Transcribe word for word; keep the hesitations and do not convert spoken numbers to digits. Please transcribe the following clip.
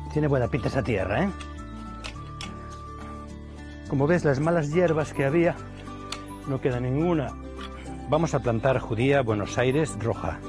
Tiene buena pinta esa tierra, ¿eh? Como ves, las malas hierbas que había, no queda ninguna. Vamos a plantar judía Buenos Aires roja.